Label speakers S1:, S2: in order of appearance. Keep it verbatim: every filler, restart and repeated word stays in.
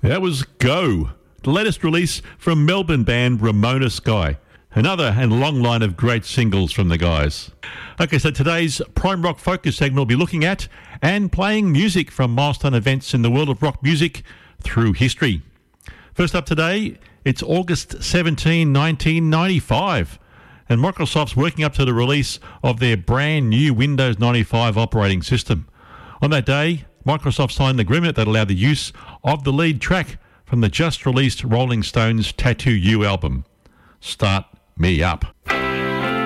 S1: That was Go, the latest release from Melbourne band Ramona Sky. Another and long line of great singles from the guys. Okay, so today's Prime Rock Focus segment will be looking at and playing music from milestone events in the world of rock music through history. First up today, it's August seventeenth, nineteen ninety-five, and Microsoft's working up to the release of their brand new Windows ninety-five operating system. On that day, Microsoft signed an agreement that allowed the use of the lead track from the just-released Rolling Stones Tattoo You album, Start Me Up.